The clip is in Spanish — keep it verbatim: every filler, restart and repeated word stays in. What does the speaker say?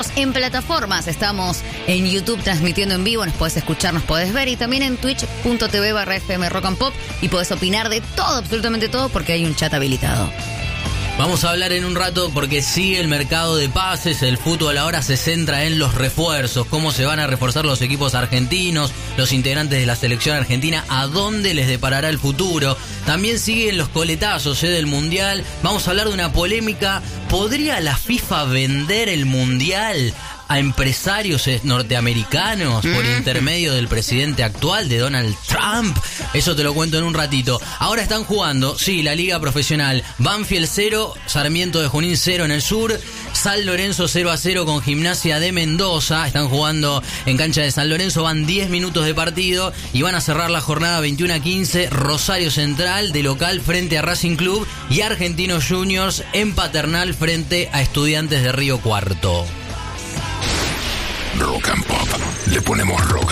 En plataformas, estamos en YouTube transmitiendo en vivo, nos podés escuchar, nos podés ver, y también en twitch.tv barra FM Rock and Pop, y podés opinar de todo, absolutamente todo, porque hay un chat habilitado. Vamos a hablar en un rato porque sigue el mercado de pases, el fútbol ahora se centra en los refuerzos, cómo se van a reforzar los equipos argentinos, los integrantes de la selección argentina, a dónde les deparará el futuro. También siguen los coletazos eh, del Mundial. Vamos a hablar de una polémica. ¿Podría la FIFA vender el Mundial a empresarios norteamericanos por intermedio del presidente actual, de Donald Trump? Eso te lo cuento en un ratito. Ahora están jugando, sí, la liga profesional. Banfield cero, Sarmiento de Junín cero en el sur. San Lorenzo cero a cero con Gimnasia de Mendoza. Están jugando en cancha de San Lorenzo, van diez minutos de partido y van a cerrar la jornada veintiuno a quince. Rosario Central de local frente a Racing Club y Argentinos Juniors en Paternal frente a Estudiantes de Río Cuarto. Rock and Pop. Le ponemos rock